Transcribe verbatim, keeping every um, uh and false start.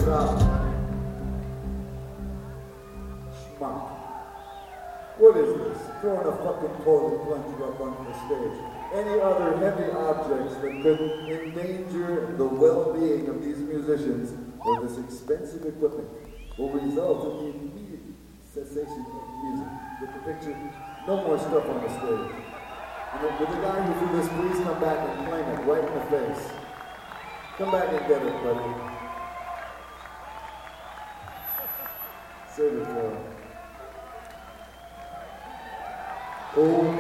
stop. Schmuck. What is this? Throwing a fucking toilet plunger up onto the stage. Any other heavy objects that could endanger the well-being of these musicians or this expensive equipment will result in the immediate cessation of music. Get the picture? No more stuff on the stage. And with the guy who threw this, please come back and claim it right in the face. Come back and get it, buddy. Save it for him. Oh,